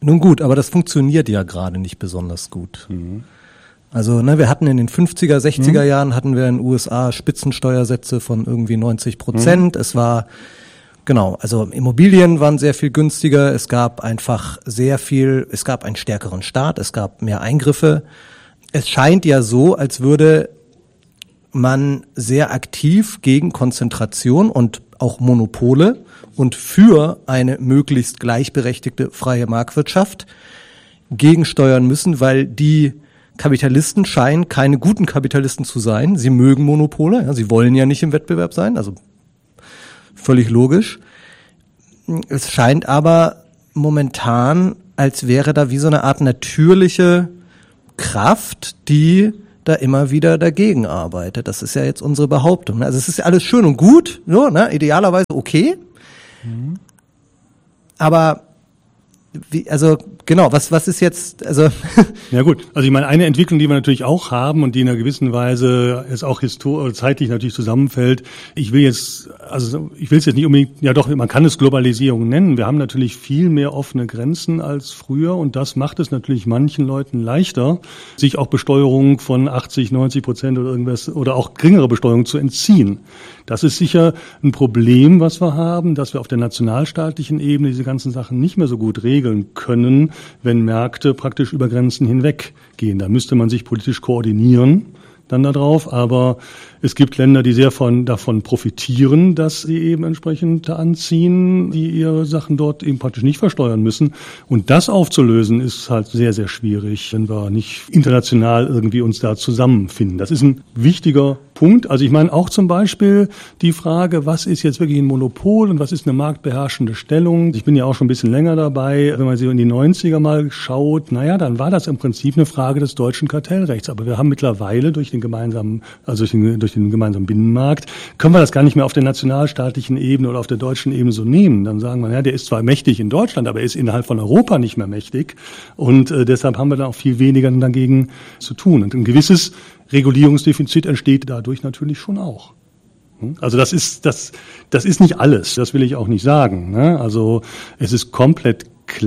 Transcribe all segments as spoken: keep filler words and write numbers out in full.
Nun gut, aber das funktioniert ja gerade nicht besonders gut. Mhm. Also ne, wir hatten in den fünfziger, sechziger mhm. Jahren hatten wir in den U S A Spitzensteuersätze von irgendwie neunzig Prozent. Mhm. Es war, genau, also Immobilien waren sehr viel günstiger. Es gab einfach sehr viel, es gab einen stärkeren Staat, es gab mehr Eingriffe. Es scheint ja so, als würde man sehr aktiv gegen Konzentration und auch Monopole und für eine möglichst gleichberechtigte freie Marktwirtschaft gegensteuern müssen, weil die Kapitalisten scheinen keine guten Kapitalisten zu sein. Sie mögen Monopole, ja, sie wollen ja nicht im Wettbewerb sein, also völlig logisch. Es scheint aber momentan, als wäre da wie so eine Art natürliche Kraft, die da immer wieder dagegen arbeitet. Das ist ja jetzt unsere Behauptung. Also es ist ja alles schön und gut, so, ne, idealerweise okay. Mhm. Aber wie, also genau, was was ist jetzt, also ja gut, also ich meine, eine Entwicklung, die wir natürlich auch haben und die in einer gewissen Weise es auch histor- zeitlich natürlich zusammenfällt. Ich will jetzt, also ich will es jetzt nicht unbedingt, ja doch, man kann es Globalisierung nennen. Wir haben natürlich viel mehr offene Grenzen als früher und das macht es natürlich manchen Leuten leichter, sich auch Besteuerung von achtzig, neunzig Prozent oder irgendwas oder auch geringere Besteuerung zu entziehen. Das ist sicher ein Problem, was wir haben, dass wir auf der nationalstaatlichen Ebene diese ganzen Sachen nicht mehr so gut regeln können, wenn Märkte praktisch über Grenzen hinweg gehen. Da müsste man sich politisch koordinieren dann darauf, aber es gibt Länder, die sehr von, davon profitieren, dass sie eben entsprechend anziehen, die ihre Sachen dort eben praktisch nicht versteuern müssen. Und das aufzulösen ist halt sehr, sehr schwierig, wenn wir nicht international irgendwie uns da zusammenfinden. Das ist ein wichtiger Punkt. Also ich meine auch zum Beispiel die Frage, was ist jetzt wirklich ein Monopol und was ist eine marktbeherrschende Stellung? Ich bin ja auch schon ein bisschen länger dabei. Wenn man sich in die neunziger mal schaut, naja, dann war das im Prinzip eine Frage des deutschen Kartellrechts. Aber wir haben mittlerweile durch den gemeinsamen, also durch den, durch den gemeinsamen Binnenmarkt, können wir das gar nicht mehr auf der nationalstaatlichen Ebene oder auf der deutschen Ebene so nehmen. Dann sagen wir, ja, der ist zwar mächtig in Deutschland, aber er ist innerhalb von Europa nicht mehr mächtig. Und äh, deshalb haben wir da auch viel weniger dagegen zu tun. Und ein gewisses Regulierungsdefizit entsteht dadurch natürlich schon auch. Also das ist das das ist nicht alles, das will ich auch nicht sagen. Ne? Also es ist komplett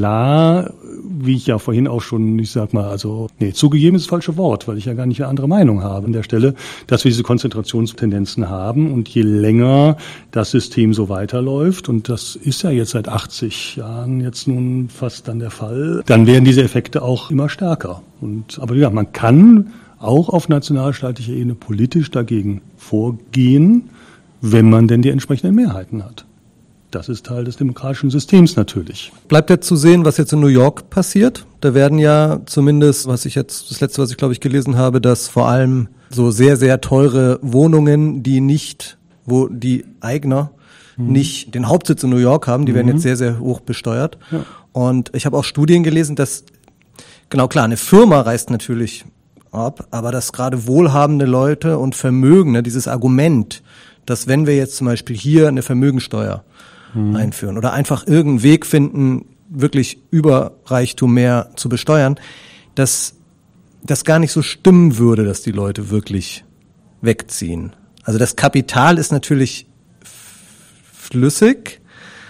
klar, wie ich ja vorhin auch schon, ich sag mal, also nee, zugegeben ist das falsche Wort, weil ich ja gar nicht eine andere Meinung habe an der Stelle, dass wir diese Konzentrationstendenzen haben und je länger das System so weiterläuft, und das ist ja jetzt seit achtzig Jahren jetzt nun fast dann der Fall, dann werden diese Effekte auch immer stärker. Und aber ja, man kann auch auf nationalstaatlicher Ebene politisch dagegen vorgehen, wenn man denn die entsprechenden Mehrheiten hat. Das ist Teil des demokratischen Systems natürlich. Bleibt ja zu sehen, was jetzt in New York passiert. Da werden ja zumindest, was ich jetzt, das letzte, was ich glaube ich gelesen habe, dass vor allem so sehr, sehr teure Wohnungen, die nicht, wo die Eigner mhm. nicht den Hauptsitz in New York haben, die mhm. werden jetzt sehr, sehr hoch besteuert. Ja. Und ich habe auch Studien gelesen, dass, genau klar, eine Firma reist natürlich ab, aber dass gerade wohlhabende Leute und Vermögende, dieses Argument, dass wenn wir jetzt zum Beispiel hier eine Vermögensteuer hm. einführen oder einfach irgendeinen Weg finden, wirklich über Reichtum mehr zu besteuern, dass das gar nicht so stimmen würde, dass die Leute wirklich wegziehen. Also das Kapital ist natürlich flüssig,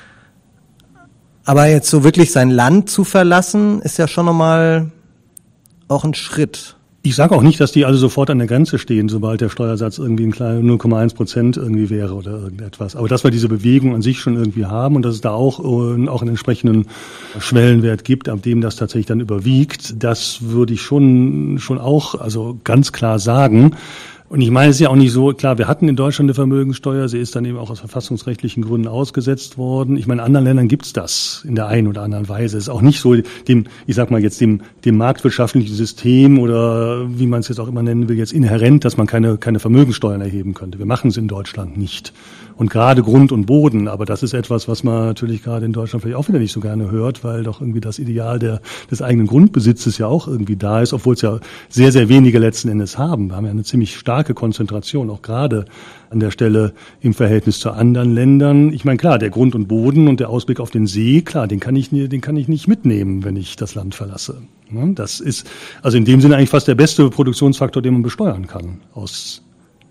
aber jetzt so wirklich sein Land zu verlassen, ist ja schon nochmal auch ein Schritt. Ich sage auch nicht, dass die alle sofort an der Grenze stehen, sobald der Steuersatz irgendwie ein kleiner null Komma eins Prozent irgendwie wäre oder irgendetwas. Aber dass wir diese Bewegung an sich schon irgendwie haben und dass es da auch, äh, auch einen entsprechenden Schwellenwert gibt, ab dem das tatsächlich dann überwiegt, das würde ich schon, schon auch, also ganz klar sagen. Und ich meine, es ist ja auch nicht so, klar, wir hatten in Deutschland eine Vermögensteuer, sie ist dann eben auch aus verfassungsrechtlichen Gründen ausgesetzt worden. Ich meine, in anderen Ländern gibt's das in der einen oder anderen Weise. Es ist auch nicht so dem, ich sag mal jetzt dem, dem marktwirtschaftlichen System oder wie man es jetzt auch immer nennen will, jetzt inhärent, dass man keine, keine Vermögensteuern erheben könnte. Wir machen es in Deutschland nicht. Und gerade Grund und Boden, aber das ist etwas, was man natürlich gerade in Deutschland vielleicht auch wieder nicht so gerne hört, weil doch irgendwie das Ideal der, des eigenen Grundbesitzes ja auch irgendwie da ist, obwohl es ja sehr, sehr wenige letzten Endes haben. Wir haben ja eine ziemlich starke Konzentration, auch gerade an der Stelle im Verhältnis zu anderen Ländern. Ich meine, klar, der Grund und Boden und der Ausblick auf den See, klar, den kann ich, den kann ich nicht mitnehmen, wenn ich das Land verlasse. Das ist also in dem Sinne eigentlich fast der beste Produktionsfaktor, den man besteuern kann, aus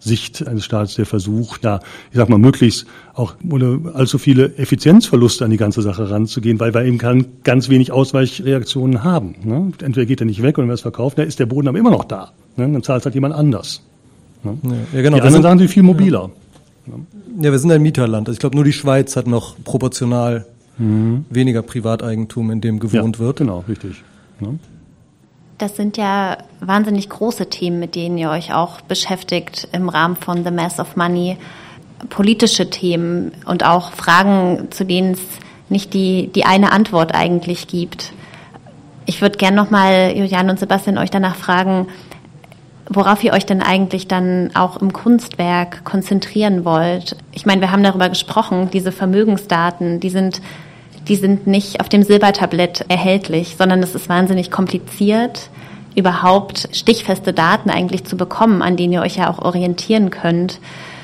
Sicht eines Staates, der versucht, da, ich sag mal, möglichst auch ohne allzu viele Effizienzverluste an die ganze Sache ranzugehen, weil wir eben ganz wenig Ausweichreaktionen haben. Ne? Entweder geht er nicht weg und wenn wir es verkaufen, dann ist der Boden aber immer noch da. Ne? Dann zahlt es halt jemand anders. Ne? Ja, genau. Die anderen Sachen sind viel mobiler. Ja, ja wir sind ein Mieterland. Ich glaube, nur die Schweiz hat noch proportional mhm. weniger Privateigentum, in dem gewohnt ja, wird. Genau, richtig. Ne? Das sind ja wahnsinnig große Themen, mit denen ihr euch auch beschäftigt im Rahmen von The Mass of Money. Politische Themen und auch Fragen, zu denen es nicht die, die eine Antwort eigentlich gibt. Ich würde gerne nochmal, Juliane und Sebastian, euch danach fragen, worauf ihr euch denn eigentlich dann auch im Kunstwerk konzentrieren wollt. Ich meine, wir haben darüber gesprochen, diese Vermögensdaten, die sind Die sind nicht auf dem Silbertablett erhältlich, sondern es ist wahnsinnig kompliziert, überhaupt stichfeste Daten eigentlich zu bekommen, an denen ihr euch ja auch orientieren könnt.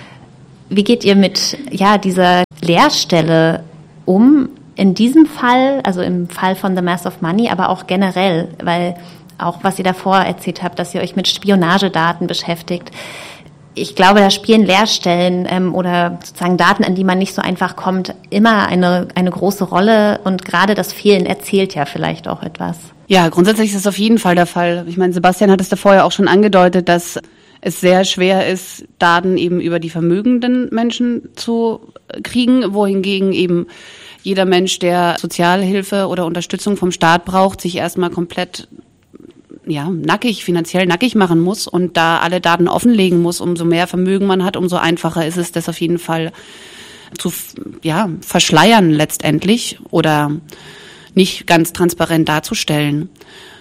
Wie geht ihr mit ja, dieser Leerstelle um? In diesem Fall, also im Fall von The Mass of Money, aber auch generell, weil auch was ihr davor erzählt habt, dass ihr euch mit Spionagedaten beschäftigt. Ich glaube, da spielen Leerstellen ähm, oder sozusagen Daten, an die man nicht so einfach kommt, immer eine, eine große Rolle. Und gerade das Fehlen erzählt ja vielleicht auch etwas. Ja, grundsätzlich ist das auf jeden Fall der Fall. Ich meine, Sebastian hat es da vorher auch schon angedeutet, dass es sehr schwer ist, Daten eben über die vermögenden Menschen zu kriegen, wohingegen eben jeder Mensch, der Sozialhilfe oder Unterstützung vom Staat braucht, sich erstmal komplett ja, nackig, finanziell nackig machen muss und da alle Daten offenlegen muss. Umso mehr Vermögen man hat, umso einfacher ist es, das auf jeden Fall zu, ja, verschleiern letztendlich oder nicht ganz transparent darzustellen.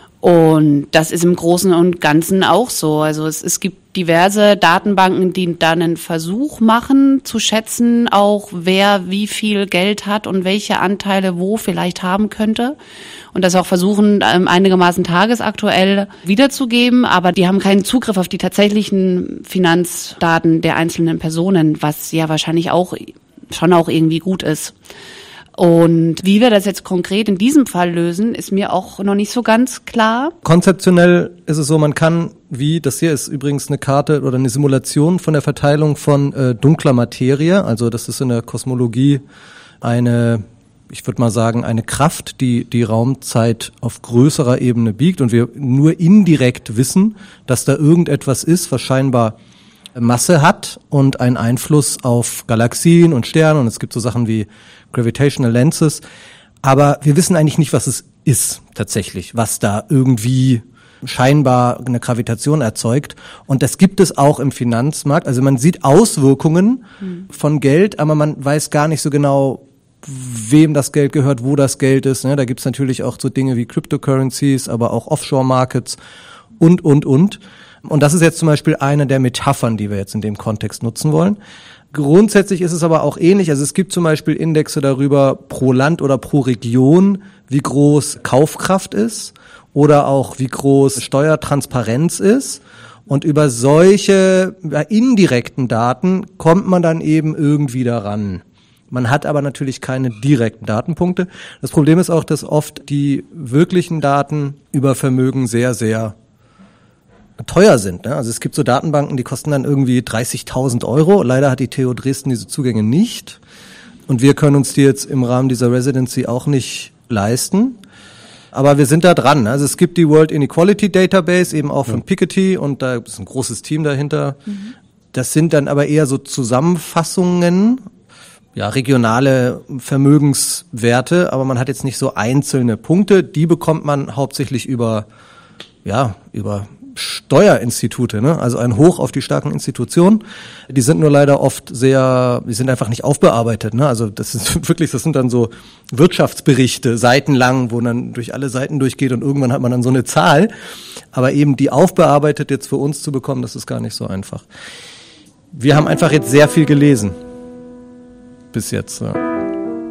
Und das ist im Großen und Ganzen auch so. Also es, es gibt diverse Datenbanken, die da einen Versuch machen, zu schätzen, auch wer wie viel Geld hat und welche Anteile wo vielleicht haben könnte. Und das auch versuchen, einigermaßen tagesaktuell wiederzugeben. Aber die haben keinen Zugriff auf die tatsächlichen Finanzdaten der einzelnen Personen, was ja wahrscheinlich auch schon auch irgendwie gut ist. Und wie wir das jetzt konkret in diesem Fall lösen, ist mir auch noch nicht so ganz klar. Konzeptionell ist es so, man kann, wie, das hier ist übrigens eine Karte oder eine Simulation von der Verteilung von äh, dunkler Materie. Also das ist in der Kosmologie eine, ich würde mal sagen, eine Kraft, die die Raumzeit auf größerer Ebene biegt und wir nur indirekt wissen, dass da irgendetwas ist, was scheinbar Masse hat und einen Einfluss auf Galaxien und Sterne und es gibt so Sachen wie Gravitational Lenses, aber wir wissen eigentlich nicht, was es ist tatsächlich, was da irgendwie scheinbar eine Gravitation erzeugt und das gibt es auch im Finanzmarkt, also man sieht Auswirkungen mhm. von Geld, aber man weiß gar nicht so genau, wem das Geld gehört, wo das Geld ist, ne? Da gibt es natürlich auch so Dinge wie Cryptocurrencies, aber auch Offshore-Markets und, und, und. Und das ist jetzt zum Beispiel eine der Metaphern, die wir jetzt in dem Kontext nutzen wollen. Grundsätzlich ist es aber auch ähnlich. Also es gibt zum Beispiel Indexe darüber pro Land oder pro Region, wie groß Kaufkraft ist oder auch wie groß Steuertransparenz ist. Und über solche ja, indirekten Daten kommt man dann eben irgendwie daran. Man hat aber natürlich keine direkten Datenpunkte. Das Problem ist auch, dass oft die wirklichen Daten über Vermögen sehr, sehr teuer sind. Ne? Also es gibt so Datenbanken, die kosten dann irgendwie dreißigtausend Euro. Leider hat die T U Dresden diese Zugänge nicht. Und wir können uns die jetzt im Rahmen dieser Residency auch nicht leisten. Aber wir sind da dran. Also es gibt die World Inequality Database, eben auch von ja. Piketty, und da ist ein großes Team dahinter. Mhm. Das sind dann aber eher so Zusammenfassungen, ja, regionale Vermögenswerte, aber man hat jetzt nicht so einzelne Punkte. Die bekommt man hauptsächlich über, ja, über Steuerinstitute, ne? Also ein Hoch auf die starken Institutionen. Die sind nur leider oft sehr, die sind einfach nicht aufbearbeitet, ne? Also das ist wirklich, das sind dann so Wirtschaftsberichte, seitenlang, wo dann durch alle Seiten durchgeht und irgendwann hat man dann so eine Zahl. Aber eben die aufbearbeitet jetzt für uns zu bekommen, das ist gar nicht so einfach. Wir haben einfach jetzt sehr viel gelesen. Bis jetzt, ja.